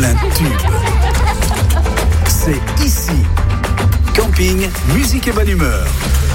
plein de tubes. C'est ici. Camping, musique et bonne humeur.